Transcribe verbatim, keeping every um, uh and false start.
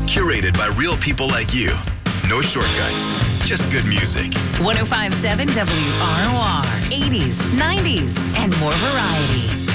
Curated by real people like you. No shortcuts, just good music. one oh five point seven W R O R. eighties, nineties, and more variety.